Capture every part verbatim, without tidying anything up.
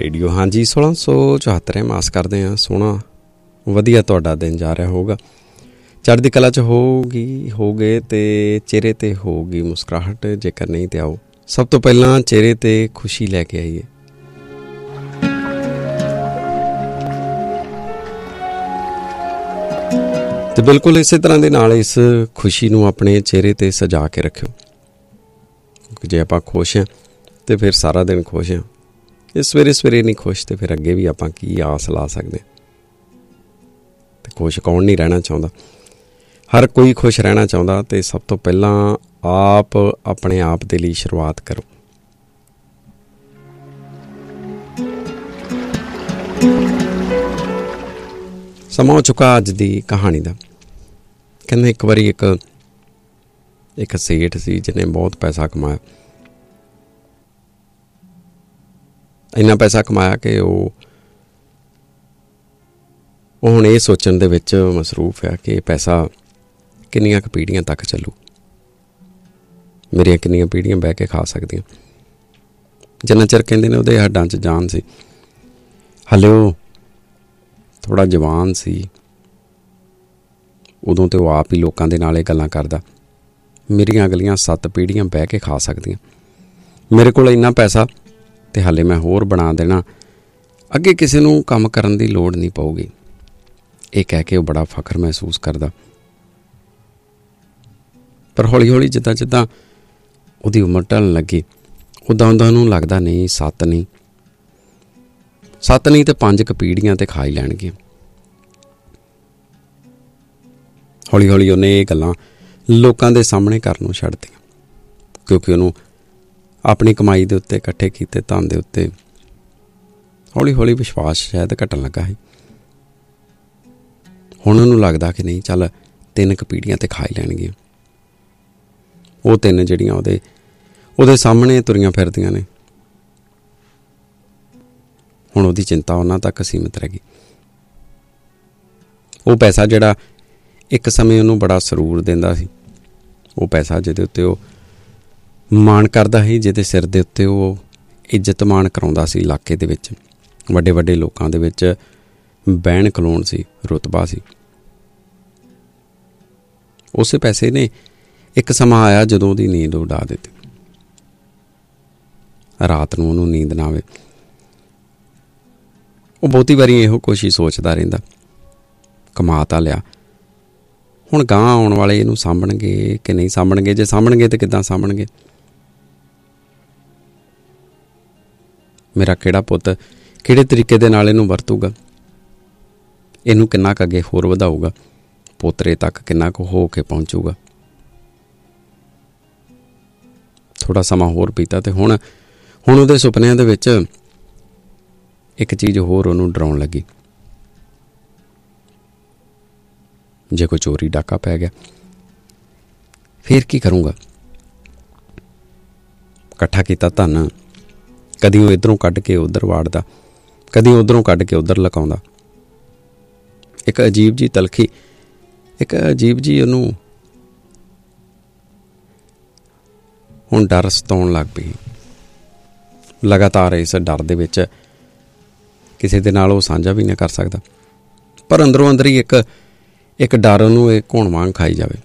Radio. ਹਾਂਜੀ, ਸੋਲਾਂ ਸੌ ਚੁਹੱਤਰ ਆਸ ਕਰਦੇ ਹਾਂ ਸੋਹਣਾ ਵਧੀਆ ਤੁਹਾਡਾ ਦਿਨ ਜਾ ਰਿਹਾ ਹੋਊਗਾ, ਚੜ੍ਹਦੀ ਕਲਾ 'ਚ ਹੋਊਗੀ ਹੋਊਗੇ ਅਤੇ ਚਿਹਰੇ 'ਤੇ ਹੋਊਗੀ ਮੁਸਕਰਾਹਟ। ਜੇਕਰ ਨਹੀਂ ਤਾਂ ਆਓ ਸਭ ਤੋਂ ਪਹਿਲਾਂ ਚਿਹਰੇ 'ਤੇ ਖੁਸ਼ੀ ਲੈ ਕੇ ਆਈਏ। ਅਤੇ ਬਿਲਕੁਲ ਇਸੇ ਤਰ੍ਹਾਂ ਦੇ ਨਾਲ ਇਸ ਖੁਸ਼ੀ ਨੂੰ ਆਪਣੇ ਚਿਹਰੇ 'ਤੇ ਸਜਾ ਕੇ ਰੱਖਿਓ, ਕਿਉਂਕਿ ਜੇ ਆਪਾਂ ਖੁਸ਼ ਹਾਂ ਤਾਂ ਫਿਰ ਸਾਰਾ ਦਿਨ ਖੁਸ਼ ਹਾਂ। ਇਹ ਸਵੇਰੇ ਸਵੇਰੇ ਨਹੀਂ ਖੁਸ਼ ਅਤੇ ਫਿਰ ਅੱਗੇ ਵੀ ਆਪਾਂ ਕੀ ਆਸ ਲਾ ਸਕਦੇ। ਅਤੇ ਖੁਸ਼ ਕੌਣ ਨਹੀਂ ਰਹਿਣਾ ਚਾਹੁੰਦਾ, ਹਰ ਕੋਈ ਖੁਸ਼ ਰਹਿਣਾ ਚਾਹੁੰਦਾ। ਅਤੇ ਸਭ ਤੋਂ ਪਹਿਲਾਂ ਆਪ ਆਪਣੇ ਆਪ ਦੇ ਲਈ ਸ਼ੁਰੂਆਤ ਕਰੋ। ਸਮਾਂ ਹੋ ਚੁੱਕਾ ਅੱਜ ਦੀ ਕਹਾਣੀ ਦਾ। ਕਹਿੰਦੇ ਇੱਕ ਵਾਰੀ ਇੱਕ ਇੱਕ ਸੇਠ ਸੀ ਜਿਹਨੇ ਬਹੁਤ ਪੈਸਾ ਕਮਾਇਆ। ਇੰਨਾ ਪੈਸਾ ਕਮਾਇਆ ਕਿ ਉਹ ਉਹ ਹੁਣ ਇਹ ਸੋਚਣ ਦੇ ਵਿੱਚ ਮਸਰੂਫ ਹੈ ਕਿ ਪੈਸਾ ਕਿੰਨੀਆਂ ਕੁ ਪੀੜ੍ਹੀਆਂ ਤੱਕ ਚੱਲੂ, ਮੇਰੀਆਂ ਕਿੰਨੀਆਂ ਪੀੜ੍ਹੀਆਂ ਬਹਿ ਕੇ ਖਾ ਸਕਦੀਆਂ। ਜਿੰਨਾ ਚਿਰ ਕਹਿੰਦੇ ਨੇ ਉਹਦੇ ਹੱਡਾਂ 'ਚ ਜਾਨ ਸੀ, ਹਾਲੇ ਉਹ ਥੋੜ੍ਹਾ ਜਵਾਨ ਸੀ ਉਦੋਂ, ਤੇ ਉਹ ਆਪ ਹੀ ਲੋਕਾਂ ਦੇ ਨਾਲ ਇਹ ਗੱਲਾਂ ਕਰਦਾ, ਮੇਰੀਆਂ ਅਗਲੀਆਂ ਸੱਤ ਪੀੜ੍ਹੀਆਂ ਬਹਿ ਕੇ ਖਾ ਸਕਦੀਆਂ, ਮੇਰੇ ਕੋਲ ਇੰਨਾ ਪੈਸਾ ਅਤੇ ਹਾਲੇ ਮੈਂ ਹੋਰ ਬਣਾ ਦੇਣਾ, ਅੱਗੇ ਕਿਸੇ ਨੂੰ ਕੰਮ ਕਰਨ ਦੀ ਲੋੜ ਨਹੀਂ ਪਊਗੀ। ਇਹ ਕਹਿ ਕੇ ਉਹ ਬੜਾ ਫਖਰ ਮਹਿਸੂਸ ਕਰਦਾ। ਪਰ ਹੌਲੀ ਹੌਲੀ ਜਿੱਦਾਂ ਜਿੱਦਾਂ ਉਹਦੀ ਉਮਰ ਢਲਣ ਲੱਗੀ, ਉੱਦਾਂ ਉੱਦਾਂ ਉਹਨੂੰ ਲੱਗਦਾ ਨਹੀਂ ਸੱਤ ਨਹੀਂ ਸੱਤ ਨਹੀਂ ਤੇ ਪੰਜ ਕੁ ਪੀੜ੍ਹੀਆਂ ਤੇ ਖਾ ਹੀ ਲੈਣਗੀਆਂ। ਹੌਲੀ ਹੌਲੀ ਉਹਨੇ ਇਹ ਗੱਲਾਂ ਲੋਕਾਂ ਦੇ ਸਾਹਮਣੇ ਕਰਨ ਨੂੰ ਛੱਡ ਦਿੱਤੀਆਂ, ਕਿਉਂਕਿ ਉਹਨੂੰ ਆਪਣੀ ਕਮਾਈ ਦੇ ਉੱਤੇ, ਇਕੱਠੇ ਕੀਤੇ ਧਨ ਦੇ ਉੱਤੇ ਹੌਲੀ ਹੌਲੀ ਵਿਸ਼ਵਾਸ ਸ਼ਾਇਦ ਘਟਣ ਲੱਗਾ ਸੀ। ਹੁਣ ਉਹਨੂੰ ਲੱਗਦਾ ਕਿ ਨਹੀਂ, ਚੱਲ ਤਿੰਨ ਕੁ ਪੀੜ੍ਹੀਆਂ ਤੇ ਖਾ ਹੀ ਲੈਣਗੀਆਂ। ਉਹ ਤਿੰਨ ਜਿਹੜੀਆਂ ਉਹਦੇ ਉਹਦੇ ਸਾਹਮਣੇ ਤੁਰੀਆਂ ਫਿਰਦੀਆਂ ਨੇ, ਹੁਣ ਉਹਦੀ ਚਿੰਤਾ ਉਹਨਾਂ ਤੱਕ ਸੀਮਿਤ ਰਹਿ ਗਈ। ਉਹ ਪੈਸਾ ਜਿਹੜਾ ਇੱਕ ਸਮੇਂ ਉਹਨੂੰ ਬੜਾ ਸਰੂਰ ਦਿੰਦਾ ਸੀ, ਉਹ ਪੈਸਾ ਜਿਹਦੇ ਉੱਤੇ ਉਹ ਮਾਣ ਕਰਦਾ ਸੀ, ਜਿਹਦੇ ਸਿਰ ਦੇ ਉੱਤੇ ਉਹ ਇੱਜ਼ਤ ਮਾਣ ਕਰਾਉਂਦਾ ਸੀ, ਇਲਾਕੇ ਦੇ ਵਿੱਚ ਵੱਡੇ ਵੱਡੇ ਲੋਕਾਂ ਦੇ ਵਿੱਚ ਬਹਿਣ ਖਲੋਣ ਸੀ, ਰੁਤਬਾ ਸੀ, ਉਸੇ ਪੈਸੇ ਨੇ ਇੱਕ ਸਮਾਂ ਆਇਆ ਜਦੋਂ ਉਹਦੀ ਨੀਂਦ ਉਡਾ ਦਿੱਤੀ। ਰਾਤ ਨੂੰ ਉਹਨੂੰ ਨੀਂਦ ਨਾ ਆਵੇ। ਉਹ ਬਹੁਤੀ ਵਾਰੀ ਇਹੋ ਕੁਛ ਹੀ ਸੋਚਦਾ ਰਹਿੰਦਾ, ਕਮਾ ਤਾਂ ਲਿਆ, ਹੁਣ ਗਾਂਹ ਆਉਣ ਵਾਲੇ ਇਹਨੂੰ ਸਾਂਭਣਗੇ ਕਿ ਨਹੀਂ ਸਾਂਭਣਗੇ, ਜੇ ਸਾਂਭਣਗੇ ਤਾਂ ਕਿੱਦਾਂ ਸਾਂਭਣਗੇ, ਮੇਰਾ ਕਿਹੜਾ ਪੁੱਤ ਕਿਹੜੇ ਤਰੀਕੇ ਦੇ ਨਾਲ ਇਹਨੂੰ ਵਰਤੂਗਾ, ਇਹਨੂੰ ਕਿੰਨਾ ਕੁ ਅੱਗੇ ਹੋਰ ਵਧਾਊਗਾ, ਪੋਤਰੇ ਤੱਕ ਕਿੰਨਾ ਕੁ ਹੋ ਕੇ ਪਹੁੰਚੂਗਾ। ਥੋੜ੍ਹਾ ਸਮਾਂ ਹੋਰ ਬੀਤਾ ਅਤੇ ਹੁਣ ਹੁਣ ਉਹਦੇ ਸੁਪਨਿਆਂ ਦੇ ਵਿੱਚ ਇੱਕ ਚੀਜ਼ ਹੋਰ ਉਹਨੂੰ ਡਰਾਉਣ ਲੱਗੀ। ਜੇ ਕੋਈ ਚੋਰੀ ਡਾਕਾ ਪੈ ਗਿਆ ਫਿਰ ਕੀ ਕਰੂੰਗਾ। ਇਕੱਠਾ ਕੀਤਾ ਧਨ ਕਦੀ ਉਹ ਇੱਧਰੋਂ ਕੱਢ ਕੇ ਉੱਧਰ ਵਾੜਦਾ, ਕਦੀ ਉੱਧਰੋਂ ਕੱਢ ਕੇ ਉੱਧਰ ਲਕਾਉਂਦਾ। ਇੱਕ ਅਜੀਬ ਜਿਹੀ ਤਲਖੀ, ਇੱਕ ਅਜੀਬ ਜਿਹੀ ਉਹਨੂੰ ਹੁਣ ਡਰ ਸਤਾਉਣ ਲੱਗ ਪਈ। ਲਗਾਤਾਰ ਇਸ ਡਰ ਦੇ ਵਿੱਚ ਕਿਸੇ ਦੇ ਨਾਲ ਉਹ ਸਾਂਝਾ ਵੀ ਨਹੀਂ ਕਰ ਸਕਦਾ, ਪਰ ਅੰਦਰੋਂ ਅੰਦਰ ਹੀ ਇੱਕ ਇੱਕ ਡਰ ਉਹਨੂੰ ਇਹ ਘੁਣ ਵਾਂਗ ਖਾਈ ਜਾਵੇ।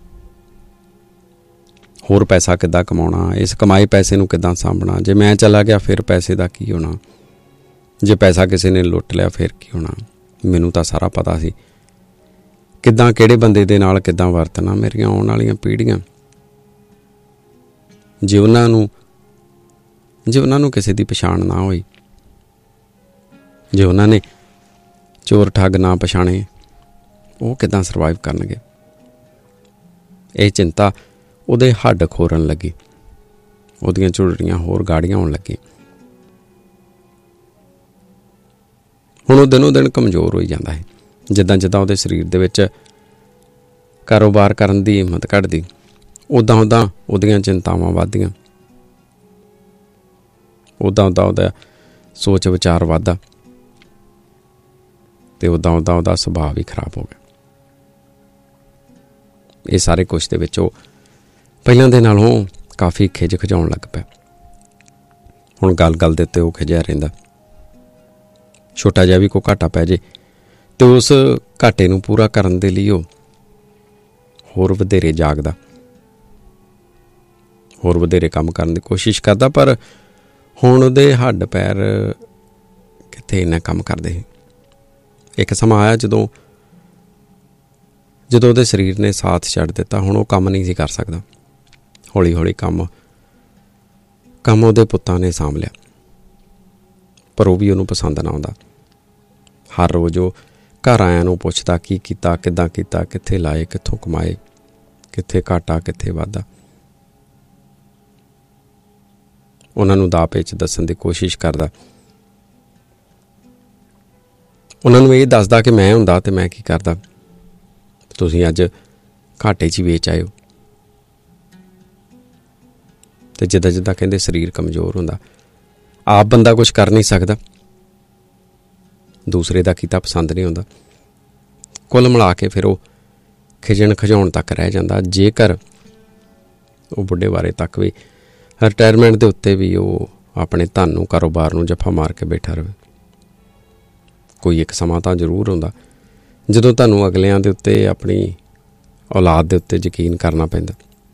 ਹੋਰ ਪੈਸਾ ਕਿੱਦਾਂ ਕਮਾਉਣਾ, ਇਸ ਕਮਾਏ ਪੈਸੇ ਨੂੰ ਕਿੱਦਾਂ ਸਾਂਭਣਾ, ਜੇ ਮੈਂ ਚਲਾ ਗਿਆ ਫਿਰ ਪੈਸੇ ਦਾ ਕੀ ਹੋਣਾ, ਜੇ ਪੈਸਾ ਕਿਸੇ ਨੇ ਲੁੱਟ ਲਿਆ ਫਿਰ ਕੀ ਹੋਣਾ। ਮੈਨੂੰ ਤਾਂ ਸਾਰਾ ਪਤਾ ਸੀ ਕਿੱਦਾਂ ਕਿਹੜੇ ਬੰਦੇ ਦੇ ਨਾਲ ਕਿੱਦਾਂ ਵਰਤਣਾ। ਮੇਰੀਆਂ ਆਉਣ ਵਾਲੀਆਂ ਪੀੜ੍ਹੀਆਂ, ਜੇ ਉਹਨਾਂ ਨੂੰ ਜੇ ਉਹਨਾਂ ਨੂੰ ਕਿਸੇ ਦੀ ਪਛਾਣ ਨਾ ਹੋਈ, ਜੇ ਉਹਨਾਂ ਨੇ ਚੋਰ ਠੱਗ ਨਾ ਪਛਾਣੇ, ਉਹ ਕਿੱਦਾਂ ਸਰਵਾਈਵ ਕਰਨਗੇ। ਇਹ ਚਿੰਤਾ ਉਹਦੇ ਹੱਡ ਖੋਰਨ ਲੱਗੀ, ਉਹਦੀਆਂ ਝੁਰੜੀਆਂ ਹੋਰ ਗਾੜੀਆਂ ਹੋਣ ਲੱਗੀਆਂ। ਹੁਣ ਉਹ ਦਿਨੋਂ ਦਿਨ ਕਮਜ਼ੋਰ ਹੋਈ ਜਾਂਦਾ ਹੈ। ਜਿੱਦਾਂ ਜਿੱਦਾਂ ਉਹਦੇ ਸਰੀਰ ਦੇ ਵਿੱਚ ਕਾਰੋਬਾਰ ਕਰਨ ਦੀ ਹਿੰਮਤ ਘਟਦੀ, ਉੱਦਾਂ ਉੱਦਾਂ ਉਹਦੀਆਂ ਚਿੰਤਾਵਾਂ ਵੱਧਦੀਆਂ, ਉੱਦਾਂ ਉੱਦਾਂ ਉਹਦਾ ਸੋਚ ਵਿਚਾਰ ਵੱਧਦਾ, ਅਤੇ ਉੱਦਾਂ ਉੱਦਾਂ ਉਹਦਾ ਸੁਭਾਅ ਵੀ ਖਰਾਬ ਹੋ ਗਿਆ। ਇਹ ਸਾਰੇ ਕੁਛ ਦੇ ਵਿੱਚ ਉਹ ਪਹਿਲਾਂ ਦੇ ਨਾਲੋਂ ਕਾਫੀ ਖਿਝ ਖਿਜਾਉਣ ਲੱਗ ਪਿਆ। ਹੁਣ ਗੱਲ ਗੱਲ ਦੇ ਉੱਤੇ ਉਹ ਖਿਜਿਆ ਰਹਿੰਦਾ, ਛੋਟਾ ਜਿਹਾ ਵੀ ਕੋਈ ਘਾਟਾ ਪੈ ਜੇ ਤੇ ਉਸ ਘਾਟੇ ਨੂੰ ਪੂਰਾ ਕਰਨ ਦੇ ਲਈ ਉਹ ਹੋਰ ਵਧੇਰੇ ਜਾਗਦਾ, ਹੋਰ ਵਧੇਰੇ ਕੰਮ ਕਰਨ ਦੀ ਕੋਸ਼ਿਸ਼ ਕਰਦਾ। ਪਰ ਹੁਣ ਉਹਦੇ ਹੱਡ ਪੈਰ ਕਿੱਥੇ ਇੰਨਾ ਕੰਮ ਕਰਦੇ ਸੀ। ਇੱਕ ਸਮਾਂ ਆਇਆ ਜਦੋਂ ਜਦੋਂ ਉਹਦੇ ਸਰੀਰ ਨੇ ਸਾਥ ਛੱਡ ਦਿੱਤਾ। ਹੁਣ ਉਹ ਕੰਮ ਨਹੀਂ ਸੀ ਕਰ ਸਕਦਾ। ਹੌਲੀ ਹੌਲੀ ਕੰਮ ਕੰਮ ਉਹਦੇ ਪੁੱਤਾਂ ਨੇ ਸਾਂਭ ਲਿਆ, ਪਰ ਉਹ ਵੀ ਉਹਨੂੰ ਪਸੰਦ ਨਾ ਆਉਂਦਾ। ਹਰ ਰੋਜ਼ ਉਹ ਘਰ ਆਇਆਂ ਨੂੰ ਪੁੱਛਦਾ ਕੀ ਕੀਤਾ, ਕਿੱਦਾਂ ਕੀਤਾ, ਕਿੱਥੇ ਲਾਏ, ਕਿੱਥੋਂ ਕਮਾਏ, ਕਿੱਥੇ ਘਾਟਾ, ਕਿੱਥੇ ਵਾਧਾ। ਉਹਨਾਂ ਨੂੰ ਦਾਅ ਪੇਚ ਦੱਸਣ ਦੀ ਕੋਸ਼ਿਸ਼ ਕਰਦਾ। ਉਹਨਾਂ ਨੂੰ ਇਹ ਦੱਸਦਾ ਕਿ ਮੈਂ ਹੁੰਦਾ ਤੇ ਮੈਂ ਕੀ ਕਰਦਾ, ਤੁਸੀਂ ਅੱਜ ਘਾਟੇ 'ਚ ਹੀ ਵੇਚ ਆਏ ਹੋ। ਤੇ ਜਿੱਦਾਂ ਜਿੱਦਾਂ ਕਹਿੰਦੇ ਸਰੀਰ ਕਮਜ਼ੋਰ ਹੁੰਦਾ, ਆਪ ਬੰਦਾ ਕੁਛ ਕਰ ਨਹੀਂ ਸਕਦਾ, ਦੂਸਰੇ ਦਾ ਕੀਤਾ ਪਸੰਦ ਨਹੀਂ ਆਉਂਦਾ। ਕੁੱਲ ਮਿਲਾ ਕੇ ਫਿਰ ਉਹ ਖਿਜਣ ਖਿਜਾਉਣ ਤੱਕ ਰਹਿ ਜਾਂਦਾ। ਜੇਕਰ ਉਹ ਬੁੱਢੇ ਬਾਰੇ ਤੱਕ ਵੀ ਰਿਟਾਇਰਮੈਂਟ ਦੇ ਉੱਤੇ ਵੀ ਉਹ ਆਪਣੇ ਧਨ ਨੂੰ, ਕਾਰੋਬਾਰ ਨੂੰ ਜੱਫਾ ਮਾਰ ਕੇ ਬੈਠਾ ਰਹੇ। ਕੋਈ ਇੱਕ ਸਮਾਂ ਤਾਂ ਜ਼ਰੂਰ ਹੁੰਦਾ ਜਦੋਂ ਤੁਹਾਨੂੰ ਅਗਲਿਆਂ ਦੇ ਉੱਤੇ, ਆਪਣੀ ਔਲਾਦ ਦੇ ਉੱਤੇ ਯਕੀਨ ਕਰਨਾ ਪੈਂਦਾ।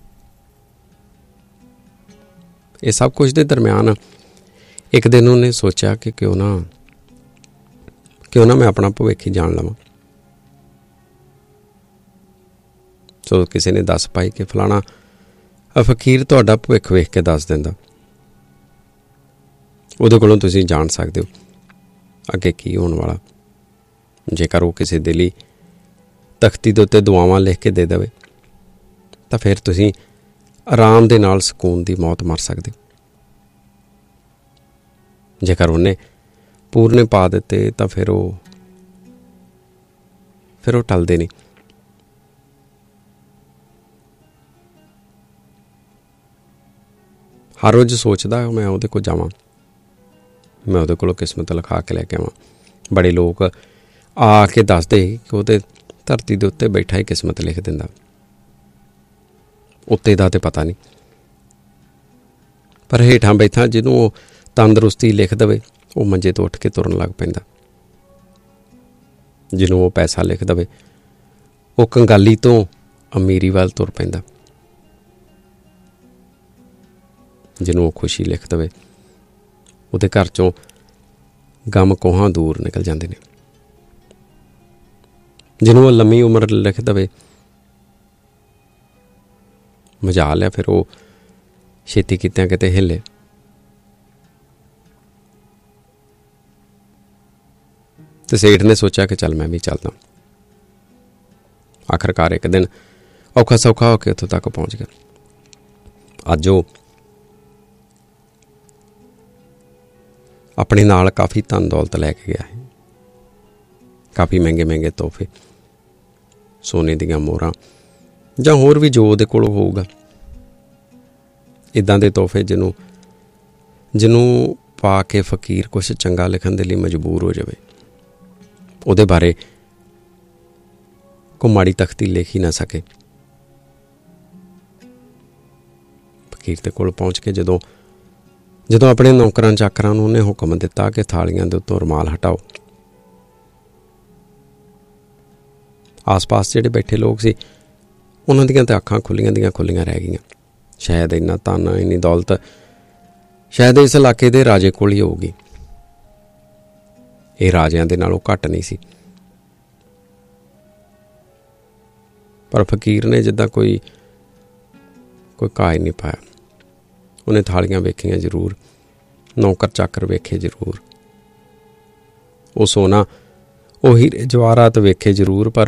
ਇਹ ਸਭ ਕੁਝ ਦੇ ਦਰਮਿਆਨ ਇੱਕ ਦਿਨ ਉਹਨੇ ਸੋਚਿਆ ਕਿ ਕਿਉਂ ਨਾ ਕਿਉਂ ਨਾ ਮੈਂ ਆਪਣਾ ਭਵਿੱਖ ਹੀ ਜਾਣ ਲਵਾਂ। ਸੋ ਕਿਸੇ ਨੇ ਦੱਸ ਪਾਈ ਕਿ ਫਲਾਣਾ ਫਕੀਰ ਤੁਹਾਡਾ ਭਵਿੱਖ ਵੇਖ ਕੇ ਦੱਸ ਦਿੰਦਾ, ਉਹਦੇ ਕੋਲੋਂ ਤੁਸੀਂ ਜਾਣ ਸਕਦੇ ਹੋ ਅੱਗੇ ਕੀ ਹੋਣ ਵਾਲਾ। ਜੇਕਰ ਉਹ ਕਿਸੇ ਦੇ ਲਈ ਤਖਤੀ ਦੇ ਉੱਤੇ ਦੁਆਵਾਂ ਲਿਖ ਕੇ ਦੇ ਦੇਵੇ ਤਾਂ ਫਿਰ ਤੁਸੀਂ ਆਰਾਮ ਦੇ ਨਾਲ ਸਕੂਨ ਦੀ ਮੌਤ ਮਰ ਸਕਦੇ ਹੋ। ਜੇਕਰ ਉਹਨੇ ਪੂਰਨੇ ਪਾ ਦਿੱਤੇ ਤਾਂ ਫਿਰ ਉਹ ਫਿਰ ਉਹ ਟਲਦੇ ਨਹੀਂ। ਹਰ ਰੋਜ਼ ਸੋਚਦਾ ਮੈਂ ਉਹਦੇ ਕੋਲ ਜਾਵਾਂ, ਮੈਂ ਉਹਦੇ ਕੋਲੋਂ ਕਿਸਮਤ ਲਿਖਾ ਕੇ ਲੈ ਕੇ ਆਵਾਂ। ਬੜੇ ਲੋਕ ਆ ਕੇ ਦੱਸਦੇ ਕਿ ਉਹਦੇ ਧਰਤੀ ਦੇ ਉੱਤੇ ਬੈਠਾ ਹੀ ਕਿਸਮਤ ਲਿਖ ਦਿੰਦਾ, ਉੱਤੇ ਦਾ ਤੇ ਪਤਾ ਨਹੀਂ, ਪਰ ਹੇਠਾਂ ਬੈਠਾ ਜਿਹਨੂੰ ਉਹ ਤੰਦਰੁਸਤੀ ਲਿਖ ਦੇਵੇ ਉਹ ਮੰਜੇ ਤੋਂ ਉੱਠ ਕੇ ਤੁਰਨ ਲੱਗ ਪੈਂਦਾ। ਜਿਹਨੂੰ ਉਹ ਪੈਸਾ ਲਿਖ ਦੇਵੇ ਉਹ ਕੰਗਾਲੀ ਤੋਂ ਅਮੀਰੀ ਵੱਲ ਤੁਰ ਪੈਂਦਾ। ਜਿਹਨੂੰ ਉਹ ਖੁਸ਼ੀ ਲਿਖ ਦੇਵੇ ਉਹਦੇ ਘਰ ਚੋਂ ਗਮ ਕੋਹਾਂ ਦੂਰ ਨਿਕਲ ਜਾਂਦੇ ਨੇ। ਜਿਹਨੂੰ ਉਹ ਲੰਮੀ ਉਮਰ ਲਿਖ ਦੇਵੇ ਮਜਾ ਲਿਆ, ਫਿਰ ਉਹ ਛੇਤੀ ਕੀਤਿਆਂ ਕਿਤੇ ਹਿੱਲੇ। ਤੇ ਸੇਠ ਨੇ ਸੋਚਿਆ ਕਿ ਚੱਲ ਮੈਂ ਵੀ ਚੱਲਦਾ। ਆਖਰਕਾਰ ਇੱਕ ਦਿਨ ਔਖਾ ਸੌਖਾ ਹੋ ਕੇ ਉੱਥੋਂ ਤੱਕ ਪਹੁੰਚ ਗਿਆ। ਅੱਜ ਉਹ ਆਪਣੇ ਨਾਲ ਕਾਫੀ ਧਨ ਦੌਲਤ ਲੈ ਕੇ ਗਿਆ ਹੈ, ਕਾਫੀ ਮਹਿੰਗੇ ਮਹਿੰਗੇ ਤੋਹਫੇ, ਸੋਨੇ ਦੀਆਂ ਮੋਹਰਾਂ ਜਾਂ ਹੋਰ ਵੀ ਜੋ ਉਹਦੇ ਕੋਲ ਹੋਊਗਾ, ਇੱਦਾਂ ਦੇ ਤੋਹਫੇ ਜਿਹਨੂੰ ਜਿਹਨੂੰ ਪਾ ਕੇ ਫਕੀਰ ਕੁਛ ਚੰਗਾ ਲਿਖਣ ਦੇ ਲਈ ਮਜਬੂਰ ਹੋ ਜਾਵੇ। ਉਹਦੇ ਬਾਰੇ ਕੋਈ ਮਾੜੀ ਤਖਤੀ ਲਿਖ ਹੀ ਨਾ ਸਕੇ। ਫਕੀਰ ਦੇ ਕੋਲ ਪਹੁੰਚ ਕੇ ਜਦੋਂ ਜਦੋਂ ਆਪਣੇ ਨੌਕਰਾਂ ਚਾਕਰਾਂ ਨੂੰ ਉਹਨੇ ਹੁਕਮ ਦਿੱਤਾ ਕਿ ਥਾਲੀਆਂ ਦੇ ਉੱਤੋਂ ਰੁਮਾਲ ਹਟਾਓ, ਆਸ-ਪਾਸ ਜਿਹੜੇ ਬੈਠੇ ਲੋਕ ਸੀ ਉਹਨਾਂ ਦੀਆਂ ਤਾਂ ਅੱਖਾਂ ਖੁੱਲੀਆਂ ਦੀਆਂ ਖੁੱਲੀਆਂ ਰਹਿ ਗਈਆਂ। ਸ਼ਾਇਦ ਇੰਨਾ ਧਨ, ਇੰਨੀ ਦੌਲਤ ਸ਼ਾਇਦ ਇਸ ਇਲਾਕੇ ਦੇ ਰਾਜੇ ਕੋਲ ਹੀ ਹੋਊਗੀ। ਇਹ ਰਾਜਿਆਂ ਦੇ ਨਾਲੋਂ ਘੱਟ ਨਹੀਂ ਸੀ। ਪਰ ਫਕੀਰ ਨੇ ਜਿੱਦਾਂ ਕੋਈ ਕੋਈ ਕਾਇ ਨਹੀਂ ਪਾਇਆ। ਉਹਨੇ ਥਾਲੀਆਂ ਵੇਖੀਆਂ ਜ਼ਰੂਰ, ਨੌਕਰ ਚਾਕਰ ਵੇਖੇ ਜ਼ਰੂਰ, ਉਹ ਸੋਨਾ, ਉਹ ਹੀਰੇ ਜਵਾਹਰਾਤ ਵੇਖੇ ਜ਼ਰੂਰ, ਪਰ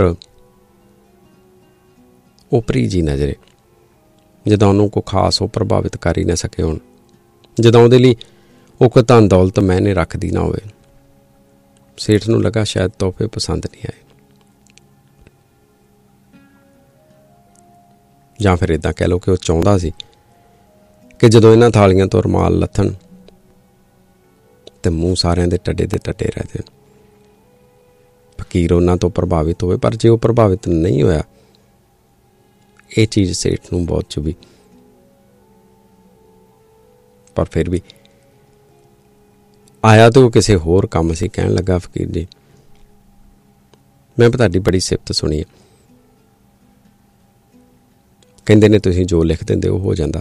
ਉਪਰੀ ਜੀ ਨਜ਼ਰੇ ਜਦੋਂ ਉਹਨੂੰ ਕੋਈ ਖਾਸ ਉਹ ਪ੍ਰਭਾਵਿਤ ਕਰ ਹੀ ਨਾ ਸਕੇ। ਹੁਣ ਜਦੋਂ ਉਹਦੇ ਲਈ ਉਹ ਕੋਈ ਧਨ ਦੌਲਤ ਮੈਨੇ ਰੱਖਦੀ ਨਾ ਹੋਵੇ। ਸੇਠ ਨੂੰ ਲੱਗਾ ਸ਼ਾਇਦ ਤੋਹਫੇ ਪਸੰਦ ਨਹੀਂ ਆਏ, ਜਾਂ ਫਿਰ ਇੱਦਾਂ ਕਹਿ ਲਓ ਕਿ ਉਹ ਚਾਹੁੰਦਾ ਸੀ ਕਿ ਜਦੋਂ ਇਹਨਾਂ ਥਾਲੀਆਂ ਤੋਂ ਰੁਮਾਲ ਲੱਥਣ ਤੇ ਮੂੰਹ ਸਾਰਿਆਂ ਦੇ ਟੱਡੇ ਦੇ ਟੱਡੇ ਰਹਿ ਜਾਣ। ਫਕੀਰ ਉਹਨਾਂ ਤੋਂ ਪ੍ਰਭਾਵਿਤ ਹੋਵੇ, ਪਰ ਜੇ ਉਹ ਪ੍ਰਭਾਵਿਤ ਨਹੀਂ ਹੋਇਆ, ਇਹ ਚੀਜ਼ ਸੇਠ ਨੂੰ ਬਹੁਤ ਚੁਭੀ। ਪਰ ਫਿਰ ਵੀ ਆਇਆ ਤਾਂ ਉਹ ਕਿਸੇ ਹੋਰ ਕੰਮ ਸੀ। ਕਹਿਣ ਲੱਗਾ, ਫਕੀਰ ਜੀ ਮੈਂ ਤੁਹਾਡੀ ਬੜੀ ਸਿਫਤ ਸੁਣੀ ਹੈ। ਕਹਿੰਦੇ ਨੇ ਤੁਸੀਂ ਜੋ ਲਿਖ ਦਿੰਦੇ ਉਹ ਹੋ ਜਾਂਦਾ,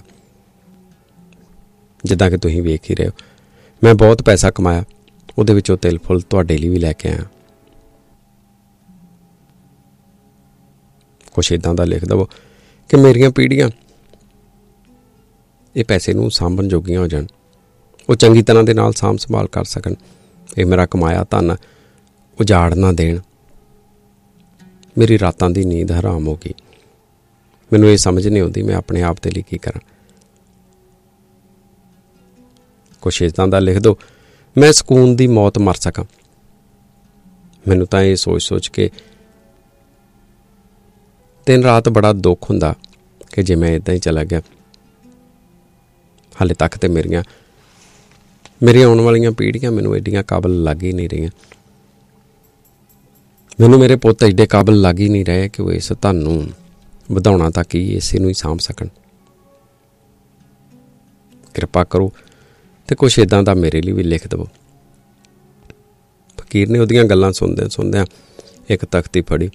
ਜਿੱਦਾਂ ਕਿ ਤੁਸੀਂ ਵੇਖ ਹੀ ਰਹੇ ਹੋ। ਮੈਂ ਬਹੁਤ ਪੈਸਾ ਕਮਾਇਆ, ਉਹਦੇ ਵਿੱਚੋਂ ਤਿਲ ਫੁੱਲ ਤੁਹਾਡੇ ਲਈ ਵੀ ਲੈ ਕੇ ਆਇਆ। ਕੁਛ ਇੱਦਾਂ ਦਾ ਲਿਖ ਦੇਵੋ ਕਿ ਮੇਰੀਆਂ ਪੀੜ੍ਹੀਆਂ ਇਹ ਪੈਸੇ ਨੂੰ ਸਾਂਭਣ ਜੋਗੀਆਂ ਹੋ ਜਾਣ, ਉਹ ਚੰਗੀ ਤਰ੍ਹਾਂ ਦੇ ਨਾਲ ਸਾਂਭ ਸੰਭਾਲ ਕਰ ਸਕਣ। ਇਹ ਮੇਰਾ ਕਮਾਇਆ ਧਨ ਉਜਾੜ ਨਾ ਦੇਣ। ਮੇਰੀ ਰਾਤਾਂ ਦੀ ਨੀਂਦ ਹਰਾਮ ਹੋ ਗਈ। ਮੈਨੂੰ ਇਹ ਸਮਝ ਨਹੀਂ ਆਉਂਦੀ ਮੈਂ ਆਪਣੇ ਆਪ ਦੇ ਲਈ ਕੀ ਕਰਾਂ। ਕੁਛ ਇੱਦਾਂ ਦਾ ਲਿਖ ਦਿਓ, ਮੈਂ ਸਕੂਨ ਦੀ ਮੌਤ ਮਰ ਸਕਾਂ। ਮੈਨੂੰ ਤਾਂ ਇਹ ਸੋਚ ਸੋਚ ਕੇ ਦਿਨ ਰਾਤ ਬੜਾ ਦੁੱਖ ਹੁੰਦਾ ਕਿ ਜੇ ਮੈਂ ਇੱਦਾਂ ਹੀ ਚਲਾ ਗਿਆ। ਹਾਲੇ ਤੱਕ ਤੇ ਮੇਰੀਆਂ ਮੇਰੀਆਂ ਆਉਣ ਵਾਲੀਆਂ ਪੀੜ੍ਹੀਆਂ ਮੈਨੂੰ ਐਡੀਆਂ ਕਾਬਲ ਲੱਗ ਹੀ ਨਹੀਂ ਰਹੀਆਂ। ਮੈਨੂੰ ਮੇਰੇ ਪੁੱਤ ਐਡੇ ਕਾਬਲ ਲੱਗ ਹੀ ਨਹੀਂ ਰਹੇ ਕਿ ਉਹ ਇਸ ਧਨ ਨੂੰ ਵਧਾਉਣਾ ਤਾਂ ਕੀ, ਇਸੇ ਨੂੰ ਹੀ ਸਾਂਭ ਸਕਣ। ਕਿਰਪਾ ਕਰੋ ਤੇ ਕੁਛ ਇੱਦਾਂ ਦਾ ਮੇਰੇ ਲਈ ਵੀ ਲਿਖ ਦੇਵੋ। ਫਕੀਰ ਨੇ ਉਹਦੀਆਂ ਗੱਲਾਂ ਸੁਣਦਿਆਂ ਸੁਣਦਿਆਂ ਇੱਕ ਤਖਤੀ ਫੜੀ,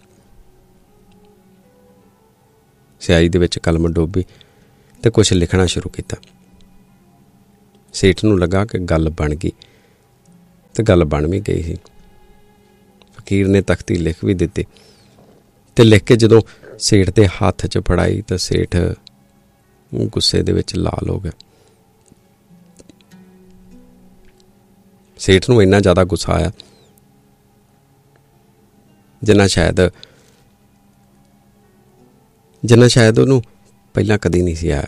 ਸਿਆਹੀ ਦੇ ਵਿੱਚ ਕਲਮ ਡੋਬੀ ਤੇ ਕੁਛ ਲਿਖਣਾ ਸ਼ੁਰੂ ਕੀਤਾ। ਸੇਠ ਨੂੰ ਲੱਗਾ ਕਿ ਗੱਲ ਬਣ ਗਈ, ਤੇ ਗੱਲ ਬਣ ਵੀ ਗਈ ਸੀ। ਫਕੀਰ ਨੇ ਤਖਤੀ ਲਿਖ ਵੀ ਦਿੱਤੀ ਤੇ ਲਿਖ ਕੇ ਜਦੋਂ ਸੇਠ ਦੇ ਹੱਥ 'ਚ ਫੜਾਈ ਤਾਂ ਸੇਠ ਗੁੱਸੇ ਦੇ ਵਿੱਚ ਲਾਲ ਹੋ ਗਿਆ। ਸੇਠ ਨੂੰ ਇੰਨਾ ਜ਼ਿਆਦਾ ਗੁੱਸਾ ਆਇਆ ਜਿੰਨਾ ਸ਼ਾਇਦ ਜਿੰਨਾ ਸ਼ਾਇਦ ਉਹਨੂੰ ਪਹਿਲਾਂ ਕਦੀ ਨਹੀਂ ਸੀ ਆਇਆ,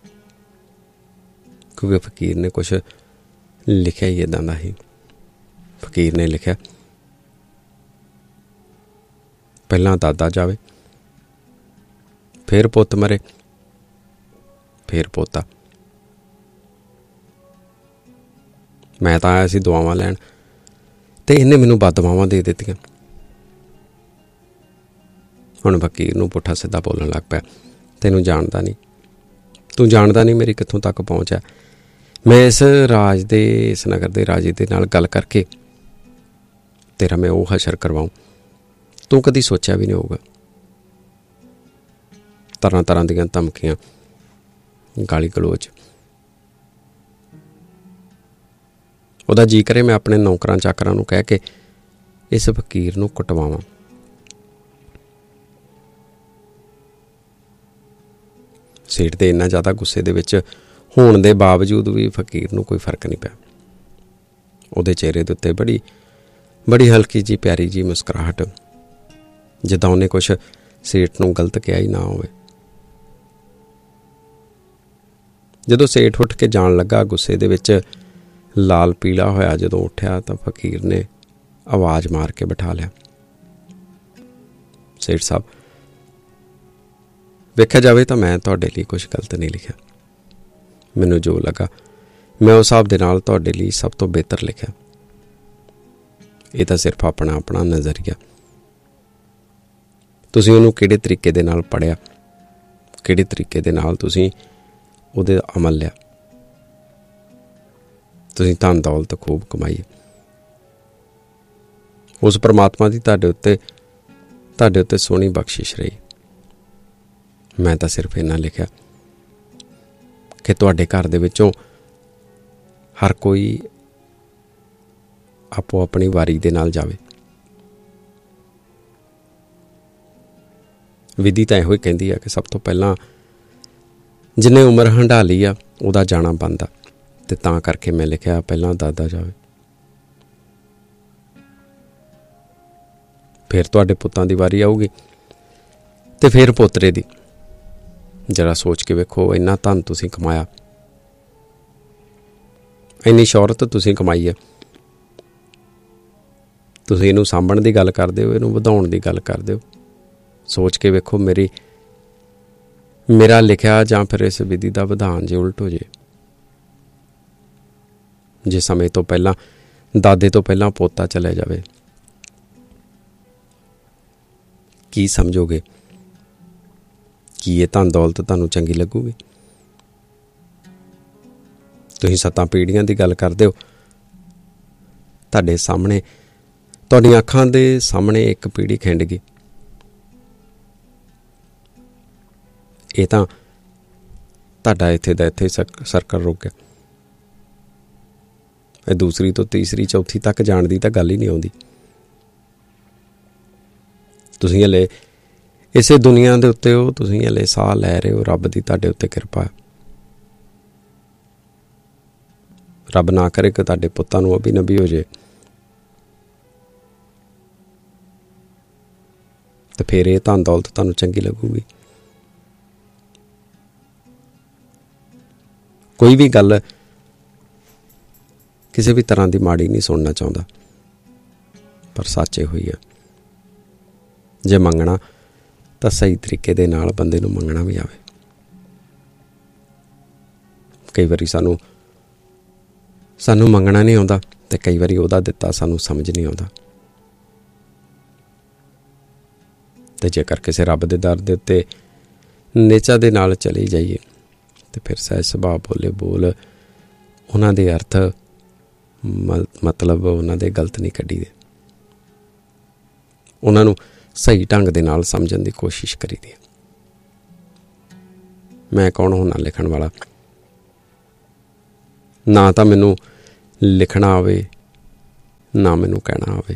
ਕਿਉਂਕਿ ਫਕੀਰ ਨੇ ਕੁਛ ਲਿਖਿਆ ਹੀ ਇੱਦਾਂ ਦਾ ਸੀ। ਫਕੀਰ ਨੇ ਲਿਖਿਆ, ਪਹਿਲਾਂ ਦਾਦਾ ਜਾਵੇ, ਫਿਰ ਪੁੱਤ ਮਰੇ, ਫਿਰ ਪੋਤਾ। ਮੈਂ ਤਾਂ ਆਇਆ ਸੀ ਦੁਆਵਾਂ ਲੈਣ ਤੇ ਇਹਨੇ ਮੈਨੂੰ ਬਦਦੁਆਵਾਂ ਦੇ ਦਿੱਤੀਆਂ। ਹੁਣ ਫਕੀਰ ਨੂੰ ਪੁੱਠਾ ਸਿੱਧਾ ਬੋਲਣ ਲੱਗ ਪਿਆ, ਤੈਨੂੰ ਜਾਣਦਾ ਨਹੀਂ, ਤੂੰ ਜਾਣਦਾ ਨਹੀਂ ਮੇਰੀ ਕਿੱਥੋਂ ਤੱਕ ਪਹੁੰਚ ਹੈ। ਮੈਂ ਇਸ ਰਾਜ ਦੇ ਇਸ ਨਗਰ ਦੇ ਰਾਜੇ ਦੇ ਨਾਲ ਗੱਲ ਕਰਕੇ ਤੇਰਾ ਮੈਂ ਉਹ ਹਸ਼ਰ ਕਰਵਾਊਂ ਤੂੰ ਕਦੀ ਸੋਚਿਆ ਵੀ ਨਹੀਂ ਹੋਊਗਾ। ਤਰ੍ਹਾਂ ਤਰ੍ਹਾਂ ਦੀਆਂ ਧਮਕੀਆਂ, ਗਾਲੀ ਗਲੋਚ। ਉਹਦਾ ਜੀ ਕਰੇ ਮੈਂ ਆਪਣੇ ਨੌਕਰਾਂ ਚਾਕਰਾਂ ਨੂੰ ਕਹਿ ਕੇ ਇਸ ਫਕੀਰ ਨੂੰ ਕੁੱਟਵਾਵਾਂ। ਸੇਠ ਦੇ ਇੰਨਾ ਜ਼ਿਆਦਾ ਗੁੱਸੇ ਦੇ ਵਿੱਚ ਹੋਣ ਦੇ ਬਾਵਜੂਦ ਵੀ ਫਕੀਰ ਨੂੰ ਕੋਈ ਫਰਕ ਨਹੀਂ ਪਿਆ। ਉਹਦੇ ਚਿਹਰੇ ਦੇ ਉੱਤੇ ਬੜੀ ਬੜੀ ਹਲਕੀ ਜੀ ਪਿਆਰੀ ਜੀ ਮੁਸਕਰਾਹਟ, ਜਿੱਦਾਂ ਉਹਨੇ ਕੁਛ ਸੇਠ ਨੂੰ ਗਲਤ ਕਿਹਾ ਹੀ ਨਾ ਹੋਵੇ। ਜਦੋਂ ਸੇਠ ਉੱਠ ਕੇ ਜਾਣ ਲੱਗਾ, ਗੁੱਸੇ ਦੇ ਵਿੱਚ ਲਾਲ ਪੀਲਾ ਹੋਇਆ ਜਦੋਂ ਉੱਠਿਆ ਤਾਂ ਫਕੀਰ ਨੇ ਆਵਾਜ਼ ਮਾਰ ਕੇ ਬਿਠਾ ਲਿਆ, ਸੇਠ ਸਾਹਿਬ, ਵੇਖਿਆ ਜਾਵੇ ਤਾਂ ਮੈਂ ਤੁਹਾਡੇ ਲਈ ਕੁਛ ਗਲਤ ਨਹੀਂ ਲਿਖਿਆ। ਮੈਨੂੰ ਜੋ ਲੱਗਾ ਮੈਂ ਉਸ ਹਿਸਾਬ ਦੇ ਨਾਲ ਤੁਹਾਡੇ ਲਈ ਸਭ ਤੋਂ ਬਿਹਤਰ ਲਿਖਿਆ। ਇਹ ਤਾਂ ਸਿਰਫ ਆਪਣਾ ਆਪਣਾ ਨਜ਼ਰੀਆ। ਤੁਸੀਂ ਉਹਨੂੰ ਕਿਹੜੇ ਤਰੀਕੇ ਦੇ ਨਾਲ ਪੜ੍ਹਿਆ, ਕਿਹੜੇ ਤਰੀਕੇ ਦੇ ਨਾਲ ਤੁਸੀਂ ਉਹਦੇ ਅਮਲ ਲਿਆ। ਤੁਸੀਂ ਧਨ ਦੌਲਤ ਖੂਬ ਕਮਾਈ, ਉਸ ਪਰਮਾਤਮਾ ਦੀ ਤੁਹਾਡੇ ਉੱਤੇ ਤੁਹਾਡੇ ਉੱਤੇ ਸੋਹਣੀ ਬਖਸ਼ਿਸ਼ ਰਹੀ। ਮੈਂ ਤਾਂ ਸਿਰਫ ਇੰਨਾ ਲਿਖਿਆ ਕਿ ਤੁਹਾਡੇ ਘਰ ਦੇ ਵਿੱਚੋਂ ਹਰ ਕੋਈ ਆਪੋ ਆਪਣੀ ਵਾਰੀ ਦੇ ਨਾਲ ਜਾਵੇ। ਵਿਧੀ ਤਾਂ ਇਹੋ ਹੀ ਕਹਿੰਦੀ ਆ ਕਿ ਸਭ ਤੋਂ ਪਹਿਲਾਂ ਜਿੰਨੇ ਉਮਰ ਹੰਢਾ ਲਈ ਆ ਉਹਦਾ ਜਾਣਾ ਬਣਦਾ, ਤੇ ਤਾਂ ਕਰਕੇ ਮੈਂ ਲਿਖਿਆ ਪਹਿਲਾਂ ਦਾਦਾ ਜਾਵੇ, ਫਿਰ ਤੁਹਾਡੇ ਪੁੱਤਾਂ ਦੀ ਵਾਰੀ ਆਊਗੀ ਤੇ ਫਿਰ ਪੋਤਰੇ ਦੀ। ਜਰਾ ਸੋਚ ਕੇ ਵੇਖੋ, ਇੰਨਾ ਧਨ ਤੁਸੀਂ ਕਮਾਇਆ, ਇੰਨੀ ਸ਼ੌਹਰਤ ਤੁਸੀਂ ਕਮਾਈ ਹੈ, ਤੁਸੀਂ ਇਹਨੂੰ ਸਾਂਭਣ ਦੀ ਗੱਲ ਕਰਦੇ ਹੋ, ਇਹਨੂੰ ਵਧਾਉਣ ਦੀ ਗੱਲ ਕਰਦੇ ਹੋ। ਸੋਚ ਕੇ ਵੇਖੋ ਮੇਰੀ ਮੇਰਾ ਲਿਖਿਆ ਜਾਂ ਫਿਰ ਇਸ ਵਿਧੀ ਦਾ ਵਿਧਾਨ ਜੇ ਉਲਟ ਹੋ ਜੇ, ਜੇ ਸਮੇਂ ਤੋਂ ਪਹਿਲਾਂ ਦਾਦੇ ਤੋਂ ਪਹਿਲਾਂ ਪੋਤਾ ਚਲੇ ਜਾਵੇ, ਕੀ ਸਮਝੋਗੇ? ਕੀ ਇਹ ਧਨ ਦੌਲਤ ਤੁਹਾਨੂੰ ਚੰਗੀ ਲੱਗੂਗੀ? ਤੁਸੀਂ ਸੱਤਾਂ ਪੀੜ੍ਹੀਆਂ ਦੀ ਗੱਲ ਕਰਦੇ ਹੋ, ਤੁਹਾਡੇ ਸਾਹਮਣੇ, ਤੁਹਾਡੀਆਂ ਅੱਖਾਂ ਦੇ ਸਾਹਮਣੇ ਇੱਕ ਪੀੜ੍ਹੀ ਖਿੰਡ ਗਈ। ਇਹ ਤਾਂ ਤੁਹਾਡਾ ਇੱਥੇ ਦਾ ਇੱਥੇ ਸਰਕਲ ਰੁਕ ਗਿਆ। ਇਹ ਦੂਸਰੀ ਤੋਂ ਤੀਸਰੀ ਚੌਥੀ ਤੱਕ ਜਾਣ ਦੀ ਤਾਂ ਗੱਲ ਹੀ ਨਹੀਂ ਆਉਂਦੀ। ਤੁਸੀਂ ਹਲੇ ਇਸੇ ਦੁਨੀਆ ਦੇ ਉੱਤੇ ਹੋ, ਤੁਸੀਂ ਹਲੇ ਸਾਹ ਲੈ ਰਹੇ ਹੋ, ਰੱਬ ਦੀ ਤੁਹਾਡੇ ਉੱਤੇ ਕਿਰਪਾ ਹੈ। ਰੱਬ ਨਾ ਕਰੇ ਕਿ ਤੁਹਾਡੇ ਪੁੱਤਾਂ ਨੂੰ ਅਭੀ ਨਬੀ ਹੋ ਜੇ ਤੇ ਫਿਰ ਇਹ ਧਨ ਦੌਲਤ ਤੁਹਾਨੂੰ ਚੰਗੀ ਲੱਗੂਗੀ। ਕੋਈ ਵੀ ਗੱਲ ਕਿਸੇ ਵੀ ਤਰ੍ਹਾਂ ਦੀ ਮਾੜੀ ਨਹੀਂ ਸੁਣਨਾ ਚਾਹੁੰਦਾ, ਪਰ ਸੱਚ ਇਹੋ ਹੀ ਹੈ, ਜੇ ਮੰਗਣਾ ਤਾਂ ਸਹੀ ਤਰੀਕੇ ਦੇ ਨਾਲ ਬੰਦੇ ਨੂੰ ਮੰਗਣਾ ਵੀ ਆਵੇ। ਕਈ ਵਾਰੀ ਸਾਨੂੰ ਸਾਨੂੰ ਮੰਗਣਾ ਨਹੀਂ ਆਉਂਦਾ ਤੇ ਕਈ ਵਾਰੀ ਉਹਦਾ ਦਿੱਤਾ ਸਾਨੂੰ ਸਮਝ ਨਹੀਂ ਆਉਂਦਾ। ਤੇ ਜੇਕਰ ਕਿਸੇ ਰੱਬ ਦੇ ਦਰ ਦੇ ਉੱਤੇ ਨੇਚਾ ਦੇ ਨਾਲ ਚਲੇ ਜਾਈਏ ਤੇ ਫਿਰ ਸਹਿਜ ਸੁਭਾਅ ਬੋਲੇ ਬੋਲ ਉਹਨਾਂ ਦੇ ਅਰਥ ਮਤਲਬ ਉਹਨਾਂ ਦੇ ਗਲਤ ਨਹੀਂ ਕੱਢੀ ਦੇ, ਉਹਨਾਂ ਨੂੰ ਸਹੀ ਢੰਗ ਦੇ ਨਾਲ ਸਮਝਣ ਦੀ ਕੋਸ਼ਿਸ਼ ਕਰੀਦੀ ਹੈ। ਮੈਂ ਕੌਣ ਹੋਣਾ ਲਿਖਣ ਵਾਲਾ? ਨਾ ਤਾਂ ਮੈਨੂੰ ਲਿਖਣਾ ਆਵੇ, ਨਾ ਮੈਨੂੰ ਕਹਿਣਾ ਆਵੇ।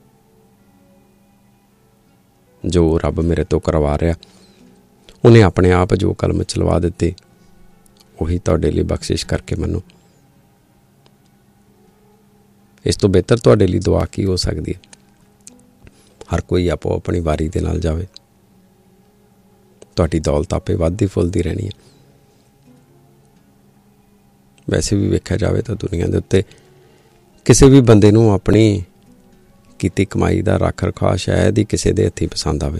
ਜੋ ਰੱਬ ਮੇਰੇ ਤੋਂ ਕਰਵਾ ਰਿਹਾ, ਉਹਨੇ ਆਪਣੇ ਆਪ ਜੋ ਕਲਮ ਚਲਵਾ ਦਿੱਤੇ, ਉਹੀ ਤੁਹਾਡੇ ਲਈ ਬਖਸ਼ਿਸ਼ ਕਰਕੇ ਮੰਨੋ। ਇਸ ਤੋਂ ਬਿਹਤਰ ਤੁਹਾਡੇ ਲਈ ਦੁਆ ਕੀ ਹੋ ਸਕਦੀ ਹੈ? ਹਰ ਕੋਈ ਆਪੋ ਆਪਣੀ ਵਾਰੀ ਦੇ ਨਾਲ ਜਾਵੇ, ਤੁਹਾਡੀ ਦੌਲਤ ਆਪੇ ਵੱਧਦੀ ਫੁੱਲਦੀ ਰਹਿਣੀ ਹੈ। ਵੈਸੇ ਵੀ ਵੇਖਿਆ ਜਾਵੇ ਤਾਂ ਦੁਨੀਆ ਦੇ ਉੱਤੇ ਕਿਸੇ ਵੀ ਬੰਦੇ ਨੂੰ ਆਪਣੀ ਕੀਤੀ ਕਮਾਈ ਦਾ ਰੱਖ ਰਖਾਅ ਸ਼ਾਇਦ ਹੀ ਕਿਸੇ ਦੇ ਹੱਥੀਂ ਪਸੰਦ ਆਵੇ।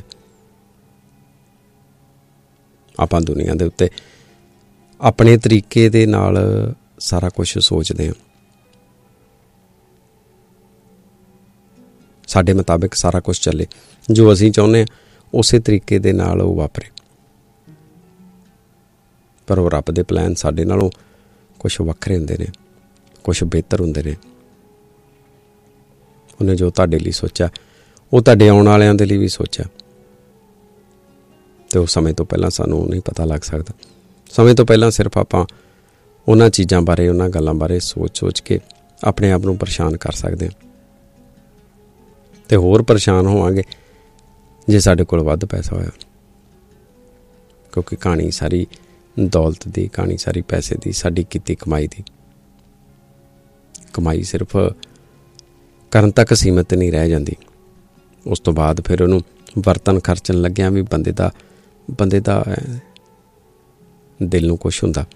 ਆਪਾਂ ਦੁਨੀਆ ਦੇ ਉੱਤੇ ਆਪਣੇ ਤਰੀਕੇ ਦੇ ਨਾਲ ਸਾਰਾ ਕੁਝ ਸੋਚਦੇ ਹਾਂ, ਸਾਡੇ ਮੁਤਾਬਿਕ ਸਾਰਾ ਕੁਝ ਚੱਲੇ, ਜੋ ਅਸੀਂ ਚਾਹੁੰਦੇ ਹਾਂ ਉਸੇ ਤਰੀਕੇ ਦੇ ਨਾਲ ਉਹ ਵਾਪਰੇ। ਪਰ ਉਹ ਰੱਬ ਦੇ ਪਲਾਨ ਸਾਡੇ ਨਾਲੋਂ ਕੁਛ ਵੱਖਰੇ ਹੁੰਦੇ ਨੇ, ਕੁਛ ਬਿਹਤਰ ਹੁੰਦੇ ਨੇ। ਉਹਨੇ ਜੋ ਤੁਹਾਡੇ ਲਈ ਸੋਚਿਆ ਉਹ ਤੁਹਾਡੇ ਆਉਣ ਵਾਲਿਆਂ ਦੇ ਲਈ ਵੀ ਸੋਚਿਆ, ਤੇ ਉਹ ਸਮੇਂ ਤੋਂ ਪਹਿਲਾਂ ਸਾਨੂੰ ਨਹੀਂ ਪਤਾ ਲੱਗ ਸਕਦਾ। ਸਮੇਂ ਤੋਂ ਪਹਿਲਾਂ ਸਿਰਫ ਆਪਾਂ ਉਹਨਾਂ ਚੀਜ਼ਾਂ ਬਾਰੇ, ਉਹਨਾਂ ਗੱਲਾਂ ਬਾਰੇ ਸੋਚ ਸੋਚ ਕੇ ਆਪਣੇ ਆਪ ਨੂੰ ਪਰੇਸ਼ਾਨ ਕਰ ਸਕਦੇ ਹਾਂ, ਤੇ ਹੋਰ ਪਰੇਸ਼ਾਨ ਹੋਵਾਂਗੇ ਜੇ ਸਾਡੇ ਕੋਲ ਵੱਧ ਪੈਸਾ ਹੋਇਆ। ਕਿਉਂਕਿ ਕਹਾਣੀ ਸਾਰੀ ਦੌਲਤ ਦੀ, ਕਹਾਣੀ ਸਾਰੀ ਪੈਸੇ ਦੀ, ਸਾਡੀ ਕੀਤੀ ਕਮਾਈ ਦੀ। ਕਮਾਈ ਸਿਰਫ ਕਰਨ ਤੱਕ ਸੀਮਿਤ ਨਹੀਂ ਰਹਿ ਜਾਂਦੀ, ਉਸ ਤੋਂ ਬਾਅਦ ਫਿਰ ਉਹਨੂੰ ਵਰਤਨ ਖਰਚਣ ਲੱਗਿਆ ਵੀ ਬੰਦੇ ਦਾ ਬੰਦੇ ਦਾ ਦਿਲ ਨੂੰ ਕੁਛ ਹੁੰਦਾ,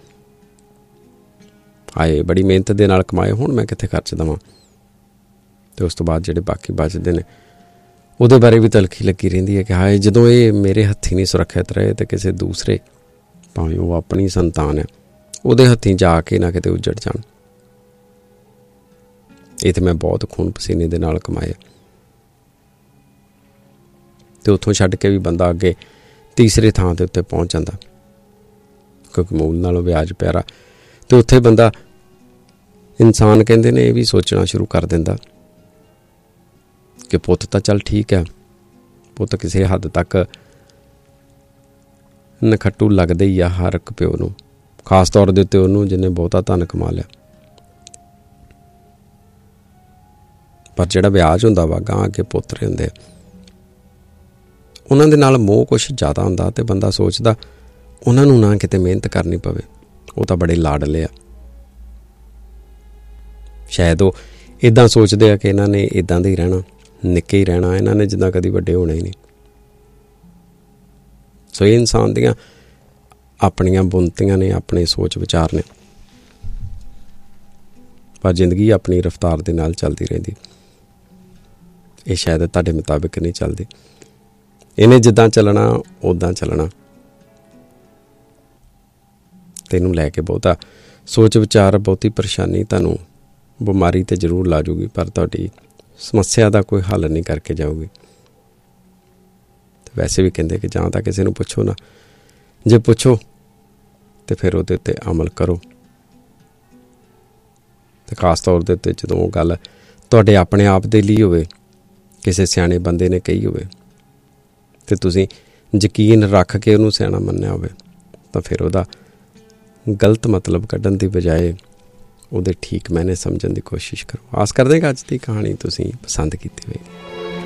ਆਏ ਬੜੀ ਮਿਹਨਤ ਦੇ ਨਾਲ ਕਮਾਏ, ਹੁਣ ਮੈਂ ਕਿੱਥੇ ਖਰਚ ਦੇਵਾਂ। ਤੇ ਉਸ ਤੋਂ ਬਾਅਦ ਜਿਹੜੇ ਬਾਕੀ ਬਚਦੇ ਨੇ ਉਹਦੇ ਬਾਰੇ ਵੀ ਤਲਖੀ ਲੱਗੀ ਰਹਿੰਦੀ ਹੈ ਕਿ ਹਾਏ ਜਦੋਂ ਇਹ ਮੇਰੇ ਹੱਥੀਂ ਨਹੀਂ ਸੁਰੱਖਿਅਤ ਰਹੇ ਤੇ ਕਿਸੇ ਦੂਸਰੇ, ਭਾਵੇਂ ਉਹ ਆਪਣੀ ਸੰਤਾਨ ਹੈ, ਉਹਦੇ ਹੱਥੀਂ ਜਾ ਕੇ ਨਾ ਕਿਤੇ ਉੱਜੜ ਜਾਣ। ਇਹ ਤੇ ਮੈਂ ਬਹੁਤ ਖੂਨ ਪਸੀਨੇ ਦੇ ਨਾਲ ਕਮਾਇਆ, ਤੇ ਉੱਥੋਂ ਛੱਡ ਕੇ ਵੀ ਬੰਦਾ ਅੱਗੇ ਤੀਸਰੇ ਥਾਂ ਦੇ ਉੱਤੇ ਪਹੁੰਚ ਜਾਂਦਾ, ਕਿਉਂਕਿ ਮੂਲ ਨਾਲੋਂ ਵਿਆਜ ਪਿਆਰਾ। ਤੇ ਉੱਥੇ ਬੰਦਾ, ਇਨਸਾਨ ਕਹਿੰਦੇ ਨੇ, ਇਹ ਵੀ ਸੋਚਣਾ ਸ਼ੁਰੂ ਕਰ ਦਿੰਦਾ ਕਿ ਪੁੱਤ ਤਾਂ ਚੱਲ ਠੀਕ ਹੈ, ਪੁੱਤ ਕਿਸੇ ਹੱਦ ਤੱਕ ਨਖੱਟੂ ਲੱਗਦੇ ਹੀ ਆ ਹਰ ਇੱਕ ਪਿਓ ਨੂੰ, ਖਾਸ ਤੌਰ ਦੇ ਉੱਤੇ ਉਹਨੂੰ ਜਿਹਨੇ ਬਹੁਤਾ ਧਨ ਕਮਾ ਲਿਆ। ਪਰ ਜਿਹੜਾ ਵਿਆਜ ਹੁੰਦਾ ਵਾ, ਗਾਂ ਅੱਗੇ ਪੋਤਰੇ ਹੁੰਦੇ ਆ, ਉਹਨਾਂ ਦੇ ਨਾਲ ਮੋਹ ਕੁਛ ਜ਼ਿਆਦਾ ਹੁੰਦਾ, ਤੇ ਬੰਦਾ ਸੋਚਦਾ ਉਹਨਾਂ ਨੂੰ ਨਾ ਕਿਤੇ ਮਿਹਨਤ ਕਰਨੀ ਪਵੇ, ਉਹ ਤਾਂ ਬੜੇ ਲਾਡਲੇ ਆ। ਸ਼ਾਇਦ ਉਹ ਇੱਦਾਂ ਸੋਚਦੇ ਆ ਕਿ ਇਹਨਾਂ ਨੇ ਇੱਦਾਂ ਦੇ ਹੀ ਰਹਿਣਾ, ਨਿੱਕੇ ਹੀ ਰਹਿਣਾ, ਇਹਨਾਂ ਨੇ ਜਿੱਦਾਂ ਕਦੀ ਵੱਡੇ ਹੋਣਾ ਹੀ ਨਹੀਂ। ਸੋ ਇਹ ਇਨਸਾਨ ਦੀਆਂ ਆਪਣੀਆਂ ਬੁਣਤੀਆਂ ਨੇ, ਆਪਣੇ ਸੋਚ ਵਿਚਾਰ ਨੇ, ਪਰ ਜ਼ਿੰਦਗੀ ਆਪਣੀ ਰਫਤਾਰ ਦੇ ਨਾਲ ਚੱਲਦੀ ਰਹਿੰਦੀ। ਇਹ ਸ਼ਾਇਦ ਤੁਹਾਡੇ ਮੁਤਾਬਿਕ ਨਹੀਂ ਚੱਲਦੀ, ਇਹਨੇ ਜਿੱਦਾਂ ਚੱਲਣਾ ਉੱਦਾਂ ਚੱਲਣਾ। ਤੈਨੂੰ ਲੈ ਕੇ ਬਹੁਤਾ ਸੋਚ ਵਿਚਾਰ, ਬਹੁਤੀ ਪਰੇਸ਼ਾਨੀ ਤੁਹਾਨੂੰ ਬਿਮਾਰੀ ਤੇ ਜ਼ਰੂਰ ਲਾ ਜੂਗੀ, ਪਰ ਤੁਹਾਡੀ ਸਮੱਸਿਆ ਦਾ ਕੋਈ ਹੱਲ ਨਹੀਂ ਕਰਕੇ ਜਾਊਗੀ। ਵੈਸੇ ਵੀ ਕਹਿੰਦੇ ਕਿ ਜਾਂ ਤਾਂ ਕਿਸੇ ਨੂੰ ਪੁੱਛੋ ਨਾ, ਜੇ ਪੁੱਛੋ ਤੇ ਫਿਰ ਉਹਦੇ ਉੱਤੇ ਅਮਲ ਕਰੋ। ਤੇ ਖਾਸ ਤੌਰ ਦੇ ਉੱਤੇ ਜਦੋਂ ਉਹ ਗੱਲ ਤੁਹਾਡੇ ਆਪਣੇ ਆਪ ਦੇ ਲਈ ਹੋਵੇ, ਕਿਸੇ ਸਿਆਣੇ ਬੰਦੇ ਨੇ ਕਹੀ ਹੋਵੇ ਅਤੇ ਤੁਸੀਂ ਯਕੀਨ ਰੱਖ ਕੇ ਉਹਨੂੰ ਸਿਆਣਾ ਮੰਨਿਆ ਹੋਵੇ, ਤਾਂ ਫਿਰ ਉਹਦਾ ਗਲਤ ਮਤਲਬ ਕੱਢਣ ਦੀ ਬਜਾਏ ਉਹਦੇ ਠੀਕ ਮੈਨੇ ਸਮਝਣ ਦੀ ਕੋਸ਼ਿਸ਼ ਕਰੋ। ਆਸ ਕਰਦੇ ਕਿ ਅੱਜ ਦੀ ਕਹਾਣੀ ਤੁਸੀਂ ਪਸੰਦ ਕੀਤੀ ਹੋਵੇਗੀ।